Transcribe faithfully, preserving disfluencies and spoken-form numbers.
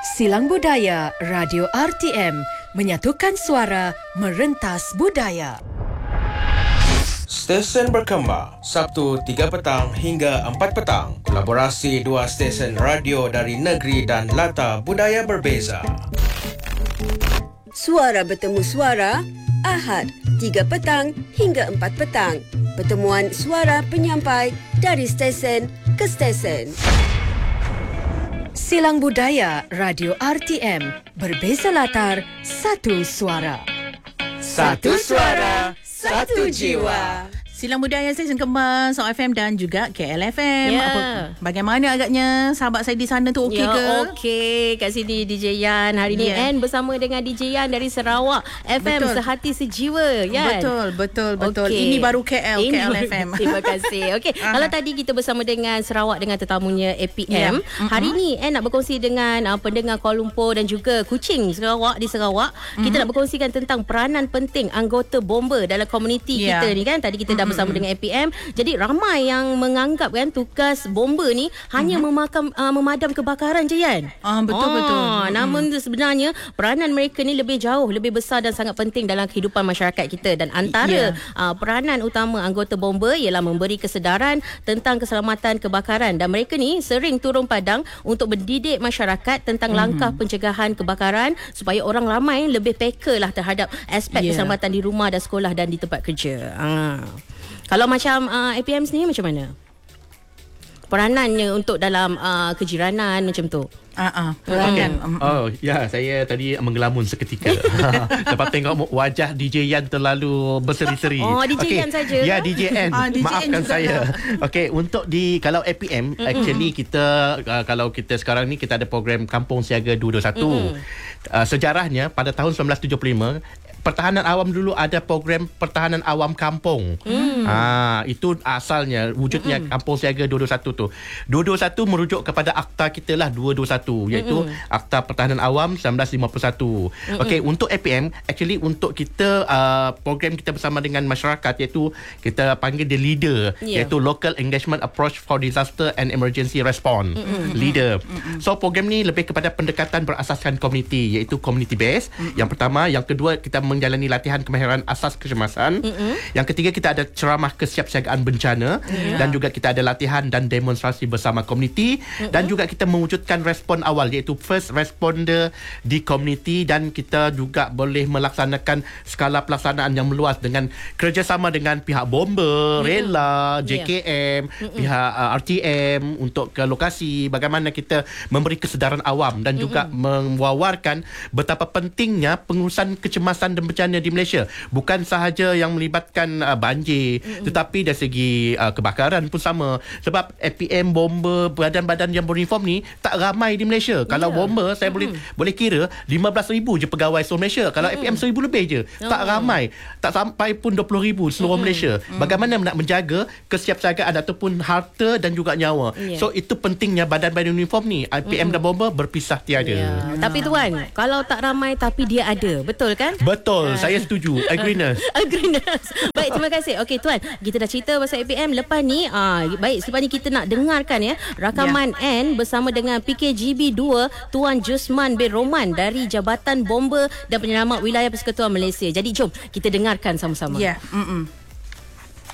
Silang Budaya Radio R T M menyatukan suara merentas budaya. Stesen berkembang Sabtu tiga petang hingga empat petang. Kolaborasi dua stesen radio dari negeri dan latar budaya berbeza. Suara bertemu suara Ahad tiga petang hingga empat petang. Pertemuan suara penyampai dari stesen ke stesen. Silang Budaya Radio R T M, berbeza latar, satu suara. Satu suara, satu jiwa. Silang Budaya Stesen Kembar, Song F M dan juga K L F M. Ya. Apa, bagaimana agaknya sahabat saya di sana tu okey ya, ke? Okey, kat sini D J Yan hari ni Ya. Anne bersama dengan D J Yan dari Sarawak F M, Betul. Sehati Sejiwa, Yan. Betul, betul, betul. Okey. Ini baru K L, Ini K L F M. Terima kasih. Okey, kalau tadi kita bersama dengan Sarawak dengan tetamunya A P M, Ya. hari ni Anne nak berkongsi dengan uh, pendengar Kuala Lumpur dan juga Kuching Sarawak di Sarawak. Kita nak berkongsikan tentang peranan penting anggota bomba dalam komuniti Ya. kita ni kan. Tadi kita dah bersama dengan A P M. Jadi ramai yang menganggap kan tugas bomba ni hanya memakam, uh, memadam kebakaran je, Yan. Ah, betul, betul. Namun sebenarnya peranan mereka ni lebih jauh, lebih besar dan sangat penting dalam kehidupan masyarakat kita. Dan antara Ya. uh, peranan utama anggota bomba ialah memberi kesedaran tentang keselamatan kebakaran. Dan mereka ni sering turun padang untuk mendidik masyarakat tentang mm-hmm. langkah pencegahan kebakaran supaya orang ramai lebih peka lah terhadap aspek Ya. keselamatan di rumah dan sekolah dan di tempat kerja. Ah. Kalau macam uh, A P M sendiri macam mana? Peranannya untuk dalam uh, kejiranan macam tu. Ah, ah, peranan. Okay. Oh, ya, saya tadi menggelamun seketika. Lepas tengok wajah D J Yan terlalu berseri-seri. Oh, D J okay. Yan saja. Ya, D J N. Ah, D J N Maafkan juga saya. lah. Okey, untuk di kalau A P M, mm-hmm. actually kita uh, kalau kita sekarang ni kita ada program Kampung Siaga dua dua satu. Mm-hmm. Uh, sejarahnya pada tahun sembilan belas tujuh puluh lima Pertahanan Awam dulu ada program Pertahanan Awam Kampung. Hmm. Ha, itu asalnya, wujudnya hmm. Kampung Siaga dua dua satu tu. dua dua satu merujuk kepada akta kita lah dua dua satu, iaitu hmm. Akta Pertahanan Awam sembilan belas lima puluh satu. Hmm. Okey, untuk A P M, actually untuk kita, uh, program kita bersama dengan masyarakat, iaitu kita panggil dia leader, yeah. iaitu Local Engagement Approach for Disaster and Emergency Response. Hmm. Leader. Hmm. So, program ni lebih kepada pendekatan berasaskan komuniti, iaitu community based. Hmm. Yang pertama. Yang kedua, kita menjalani latihan kemahiran asas kecemasan. Mm-hmm. Yang ketiga, kita ada ceramah kesiapsiagaan bencana. Yeah. Dan juga kita ada latihan dan demonstrasi bersama komuniti. Mm-hmm. Dan juga kita mewujudkan respon awal, iaitu first responder di komuniti. Dan kita juga boleh melaksanakan skala pelaksanaan yang meluas dengan kerjasama dengan pihak bomba, mm-hmm. rela, J K M, yeah. mm-hmm. pihak uh, R T M untuk ke lokasi. Bagaimana kita memberi kesedaran awam dan mm-hmm. juga mewawarkan betapa pentingnya pengurusan kecemasan dan bencana di Malaysia, bukan sahaja yang melibatkan uh, banjir, mm-hmm. tetapi dari segi uh, kebakaran pun sama. Sebab A P M, bomba, badan-badan yang beruniform ni tak ramai di Malaysia. Kalau yeah. bomba saya mm-hmm. boleh boleh kira lima belas ribu je pegawai seluruh Malaysia. Kalau mm-hmm. A P M seribu lebih je. Oh. Tak ramai. Tak sampai pun dua puluh ribu seluruh mm-hmm. Malaysia. Mm-hmm. Bagaimana nak menjaga kesiapsiagaan ataupun harta dan juga nyawa. Yeah. So itu pentingnya badan-badan uniform ni. A P M mm-hmm. dan bomba berpisah tiada. Yeah. Tapi tuan, kalau tak ramai tapi dia ada, betul kan? Betul. Saya setuju. Agreement. Agreement. Baik, terima kasih. Okey tuan, kita dah cerita pasal A P M. Lepas ni, ah, baik, selepas ni kita nak dengarkan ya rakaman yeah. N bersama dengan P K G B dua Tuan Jusman bin Roman dari Jabatan Bomba dan Penyelamat Wilayah Persekutuan Malaysia. Jadi jom kita dengarkan sama-sama. Ya. Yeah.